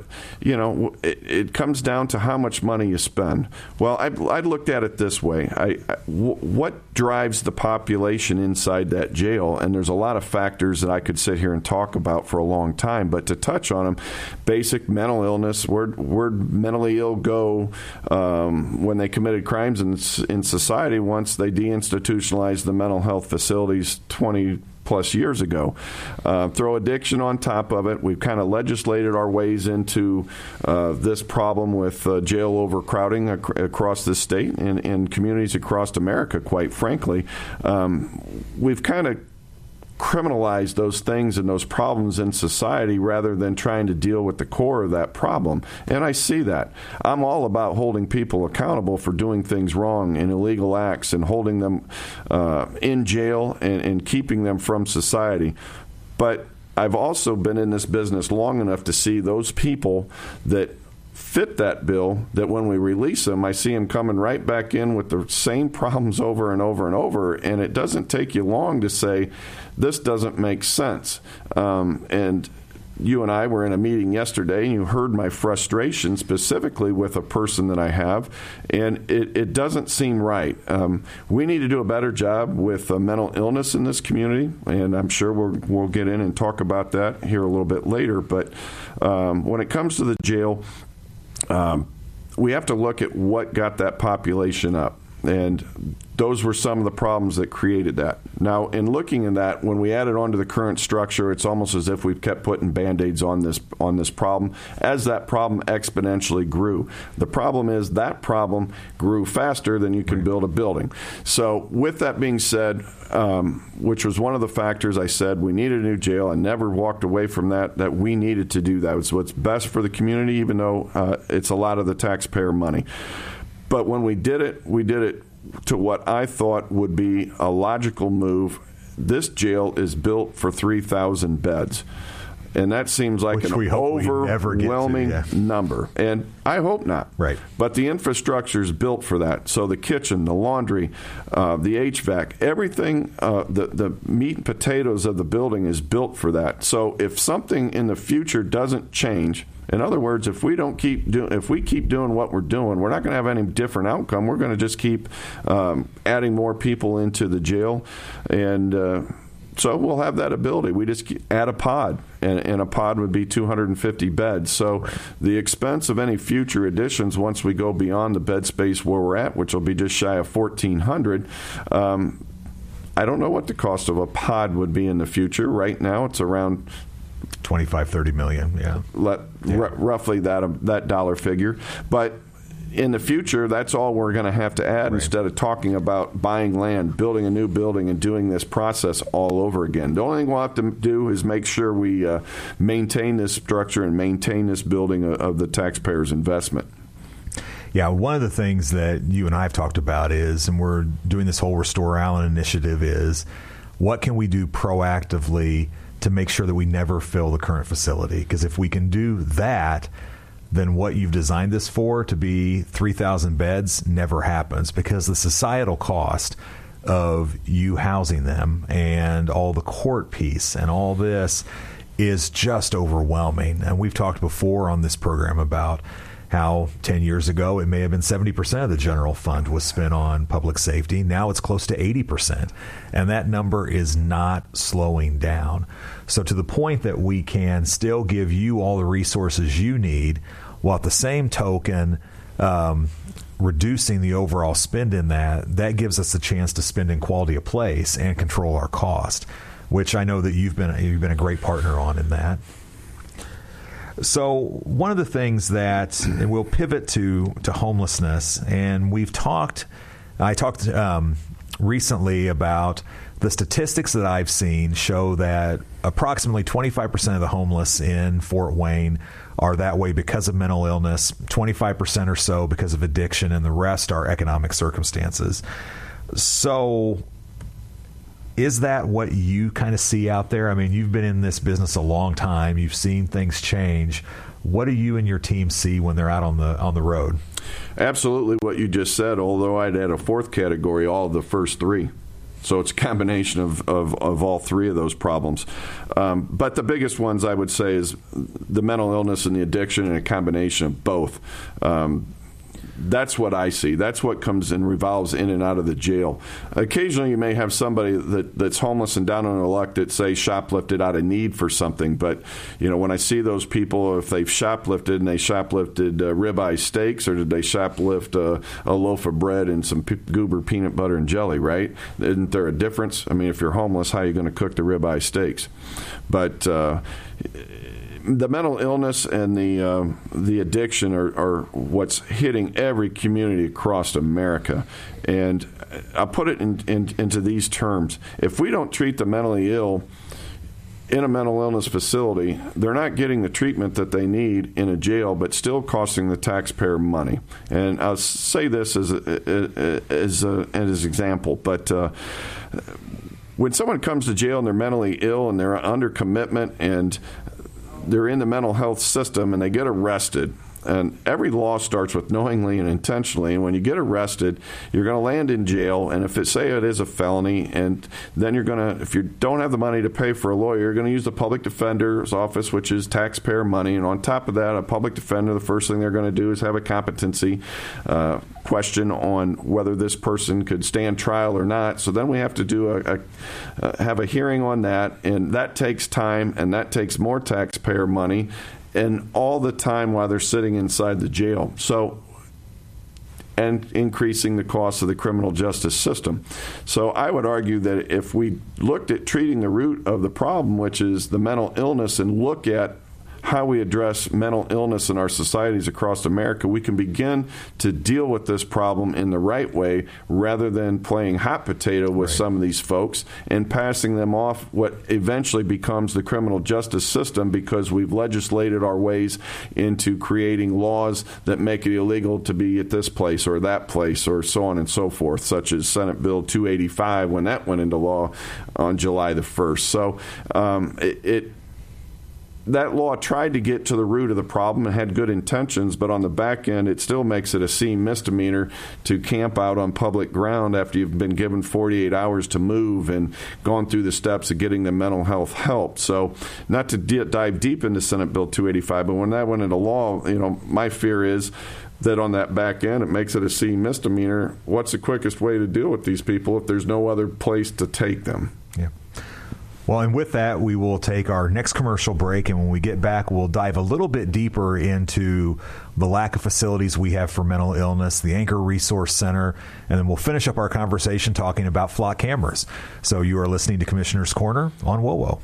it comes down to how much money you spend. Well, I looked at it this way. What drives the population inside that jail? And there's a lot of factors that I could sit here and talk about for a long time. But to touch on them, basic mental illness, where'd mentally ill go when they committed crimes in society once they deinstitutionalized the mental health facilities 20 plus years ago. Throw addiction on top of it. We've kind of legislated our ways into this problem with jail overcrowding across the state and communities across America, quite frankly. We've kind of criminalize those things and those problems in society rather than trying to deal with the core of that problem. And I see that. I'm all about holding people accountable for doing things wrong and illegal acts and holding them in jail and keeping them from society. But I've also been in this business long enough to see those people that fit that bill, that when we release them, I see them coming right back in with the same problems over and over and over. And it doesn't take you long to say, this doesn't make sense. And you and I were in a meeting yesterday, and you heard my frustration specifically with a person that I have, and it doesn't seem right. We need to do a better job with mental illness in this community, and I'm sure we'll get in and talk about that here a little bit later. But when it comes to the jail, we have to look at what got that population up. And those were some of the problems that created that. Now, in looking at that, when we add it onto the current structure, it's almost as if we've kept putting Band-Aids on this problem as that problem exponentially grew. The problem is that problem grew faster than you can build a building. So with that being said, which was one of the factors I said we needed a new jail. I never walked away from that we needed to do that. It's what's best for the community, even though it's a lot of the taxpayer money. But when we did it to what I thought would be a logical move. This jail is built for 3,000 beds. And that seems like an overwhelming number. And I hope not. Right. But the infrastructure is built for that. So the kitchen, the laundry, the HVAC, everything, the meat and potatoes of the building is built for that. So if something in the future doesn't change, in other words, if we keep doing what we're doing, we're not going to have any different outcome. We're going to just keep adding more people into the jail. And So we'll have that ability. We just add a pod, and a pod would be 250 beds. So the expense of any future additions, once we go beyond the bed space where we're at, which will be just shy of 1,400, I don't know what the cost of a pod would be in the future. Right now, it's around 25-30 million. Yeah, roughly that dollar figure, but in the future, that's all we're going to have to add instead of talking about buying land, building a new building, and doing this process all over again. The only thing we'll have to do is make sure we maintain this structure and maintain this building of the taxpayers' investment. Yeah, one of the things that you and I have talked about is, and we're doing this whole Restore Allen initiative, is what can we do proactively to make sure that we never fill the current facility? Because if we can do that, then what you've designed this for, to be 3,000 beds, never happens, because the societal cost of you housing them and all the court piece and all this is just overwhelming. And we've talked before on this program about how 10 years ago it may have been 70% of the general fund was spent on public safety. Now it's close to 80%, and that number is not slowing down. So to the point that we can still give you all the resources you need, while at the same token reducing the overall spend in that gives us a chance to spend in quality of place and control our cost, which I know that you've been a great partner on in that. So one of the things that, and we'll pivot to homelessness, and I talked recently about the statistics that I've seen show that approximately 25% of the homeless in Fort Wayne are that way because of mental illness, 25% or so because of addiction, and the rest are economic circumstances. So is that what you kind of see out there? I mean, you've been in this business a long time. You've seen things change. What do you and your team see when they're out on the road? Absolutely what you just said, although I'd add a fourth category, all of the first three. So it's a combination of all three of those problems. But the biggest ones, I would say, is the mental illness and the addiction, and a combination of both. That's what I see. That's what comes and revolves in and out of the jail. Occasionally you may have somebody that's homeless and down on their luck that, say, shoplifted out of need for something. But, when I see those people, if they've shoplifted and they shoplifted ribeye steaks, or did they shoplift a loaf of bread and some Goober peanut butter and jelly, right? Isn't there a difference? I mean, if you're homeless, how are you going to cook the ribeye steaks? But the mental illness and the addiction are what's hitting every community across America. And I'll put it into these terms. If we don't treat the mentally ill in a mental illness facility, they're not getting the treatment that they need in a jail, but still costing the taxpayer money. And I'll say this as an example, but when someone comes to jail and they're mentally ill and they're under commitment and they're in the mental health system and they get arrested, and every law starts with knowingly and intentionally, and when you get arrested, you're going to land in jail, and if it is a felony, and then you're going to, if you don't have the money to pay for a lawyer, you're going to use the public defender's office, which is taxpayer money, and on top of that, a public defender, the first thing they're going to do is have a competency question on whether this person could stand trial or not. So then we have to do have a hearing on that, and that takes time, and that takes more taxpayer money, and all the time while they're sitting inside the jail. So, and increasing the cost of the criminal justice system. So I would argue that if we looked at treating the root of the problem, which is the mental illness, and look at how we address mental illness in our societies across America, we can begin to deal with this problem in the right way, rather than playing hot potato with some of these folks and passing them off what eventually becomes the criminal justice system, because we've legislated our ways into creating laws that make it illegal to be at this place or that place, or so on and so forth, such as Senate Bill 285 when that went into law on July the 1st. So that law tried to get to the root of the problem and had good intentions, but on the back end, it still makes it a C misdemeanor to camp out on public ground after you've been given 48 hours to move and gone through the steps of getting the mental health help. So not to dive deep into Senate Bill 285, but when that went into law, my fear is that on that back end, it makes it a C misdemeanor. What's the quickest way to deal with these people if there's no other place to take them? Yeah. Well, and with that, we will take our next commercial break, and when we get back, we'll dive a little bit deeper into the lack of facilities we have for mental illness, the Anchor Resource Center, and then we'll finish up our conversation talking about flock cameras. So you are listening to Commissioner's Corner on WOWO.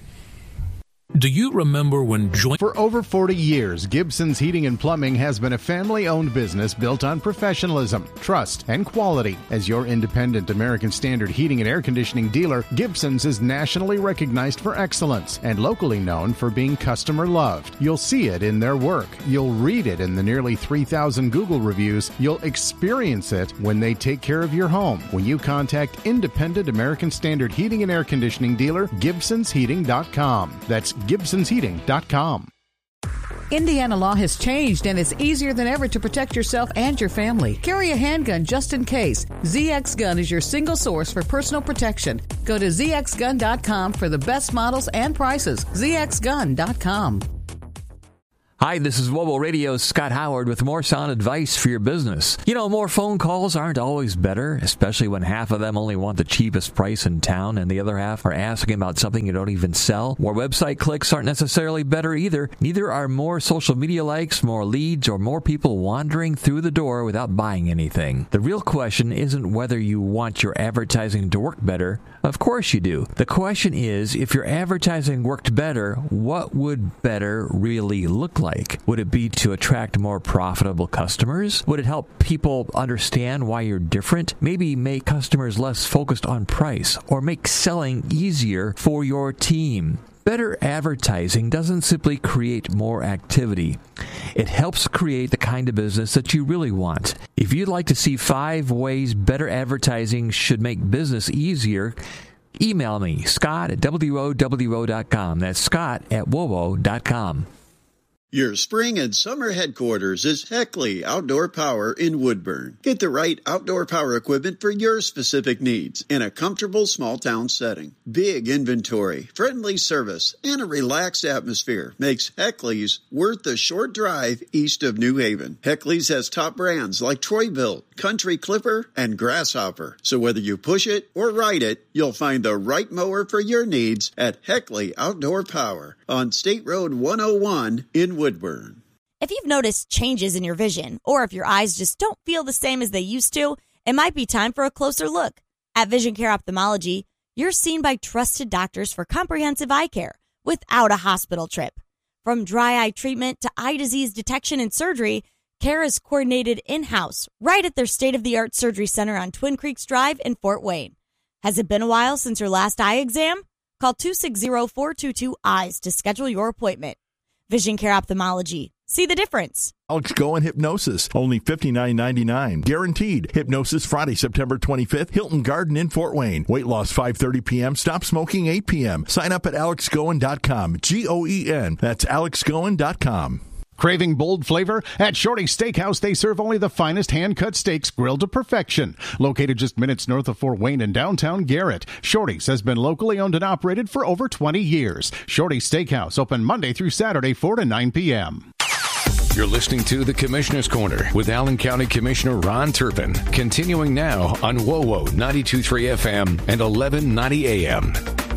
Do you remember when For over 40 years, Gibson's Heating and Plumbing has been a family-owned business built on professionalism, trust, and quality. As your independent American Standard heating and air conditioning dealer, Gibson's is nationally recognized for excellence and locally known for being customer-loved. You'll see it in their work. You'll read it in the nearly 3,000 Google reviews. You'll experience it when they take care of your home. When you contact independent American Standard heating and air conditioning dealer, Gibson'sHeating.com. That's Gibson'sHeating.com. Indiana law has changed, and it's easier than ever to protect yourself and your family. Carry a handgun just in case. ZX Gun is your single source for personal protection. Go to ZXGun.com for the best models and prices. ZXGun.com. Hi, this is WOWO Radio's Scott Howard with more sound advice for your business. You know, more phone calls aren't always better, especially when half of them only want the cheapest price in town and the other half are asking about something you don't even sell. More website clicks aren't necessarily better either. Neither are more social media likes, more leads, or more people wandering through the door without buying anything. The real question isn't whether you want your advertising to work better. Of course you do. The question is, if your advertising worked better, what would better really look like? Would it be to attract more profitable customers? Would it help people understand why you're different? Maybe make customers less focused on price or make selling easier for your team. Better advertising doesn't simply create more activity. It helps create the kind of business that you really want. If you'd like to see 5 ways better advertising should make business easier, email me, Scott at WOWO.com. That's Scott at WOWO.com. Your spring and summer headquarters is Heckley Outdoor Power in Woodburn. Get the right outdoor power equipment for your specific needs in a comfortable small town setting. Big inventory, friendly service, and a relaxed atmosphere makes Heckley's worth the short drive east of New Haven. Heckley's has top brands like Troy-Bilt, Country Clipper, and Grasshopper. So whether you push it or ride it, you'll find the right mower for your needs at Heckley Outdoor Power on State Road 101 in Woodburn. If you've noticed changes in your vision, or if your eyes just don't feel the same as they used to, it might be time for a closer look. At Vision Care Ophthalmology, you're seen by trusted doctors for comprehensive eye care without a hospital trip. From dry eye treatment to eye disease detection and surgery, care is coordinated in-house right at their state-of-the-art surgery center on Twin Creeks Drive in Fort Wayne. Has it been a while since your last eye exam? Call 260-422-EYES to schedule your appointment. Vision Care Ophthalmology. See the difference. Alex Goen Hypnosis, only $59.99. Guaranteed. Hypnosis Friday, September 25th, Hilton Garden in Fort Wayne. Weight loss 5:30 p.m. Stop smoking 8 p.m. Sign up at alexgoen.com. Goen. That's alexgoen.com. Craving bold flavor? At Shorty's Steakhouse, they serve only the finest hand-cut steaks grilled to perfection. Located just minutes north of Fort Wayne in downtown Garrett, Shorty's has been locally owned and operated for over 20 years. Shorty's Steakhouse, open Monday through Saturday, 4 to 9 p.m. You're listening to The Commissioner's Corner with Allen County Commissioner Ron Turpin. Continuing now on WOWO 92.3 FM and 1190 AM.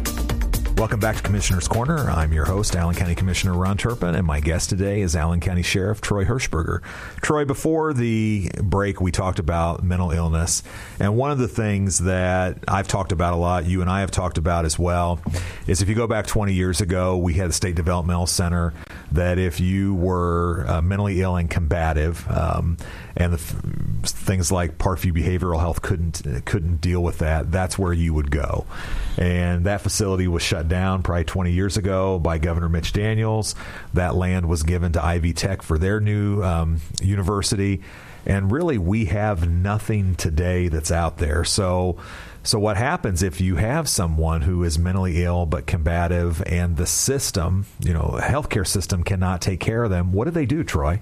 Welcome back to Commissioner's Corner. I'm your host, Allen County Commissioner Ron Turpin, and my guest today is Allen County Sheriff Troy Hirschberger. Troy, before the break, we talked about mental illness, and one of the things that I've talked about a lot, you and I have talked about as well, is if you go back 20 years ago, we had the State Developmental Center that if you were mentally ill and combative, and the things like Parkview Behavioral Health couldn't deal with that, that's where you would go. And that facility was shut down probably 20 years ago by Governor Mitch Daniels. That land was given to Ivy Tech for their new university. And really, we have nothing today that's out there. So what happens if you have someone who is mentally ill but combative and the system, the healthcare system cannot take care of them? What do they do, Troy?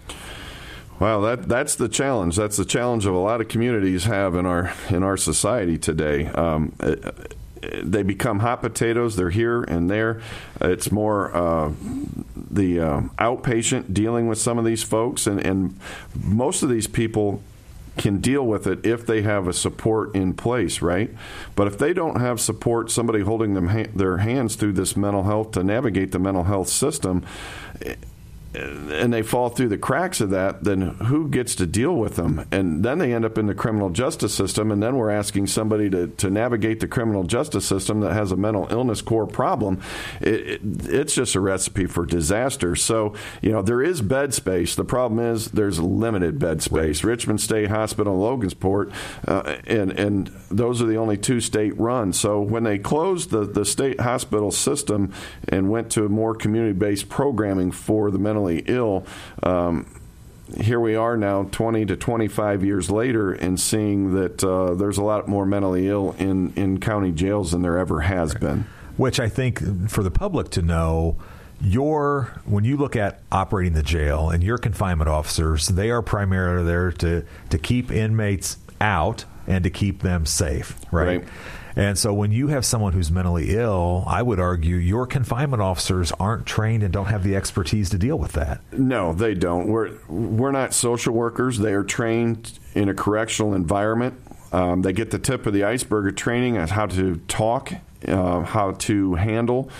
Well, that's the challenge. That's the challenge of a lot of communities have in our society today. They become hot potatoes. They're here and there. It's more the outpatient dealing with some of these folks, and most of these people can deal with it if they have a support in place, right? But if they don't have support, somebody holding their hands through this mental health to navigate the mental health system, and they fall through the cracks of that, then who gets to deal with them? And then they end up in the criminal justice system, and then we're asking somebody to navigate the criminal justice system that has a mental illness core problem. It's just a recipe for disaster. So, there is bed space. The problem is there's limited bed space. Richmond State Hospital and Logansport, and those are the only two state-run. So when they closed the state hospital system and went to more community-based programming for the mentally ill, here we are now 20 to 25 years later and seeing that there's a lot more mentally ill in county jails than there ever has been. Which I think for the public to know, when you look at operating the jail and your confinement officers, they are primarily there to keep inmates out and to keep them safe, right? And so when you have someone who's mentally ill, I would argue your confinement officers aren't trained and don't have the expertise to deal with that. No, they don't. We're not social workers. They are trained in a correctional environment. They get the tip of the iceberg of training on how to talk, how to handle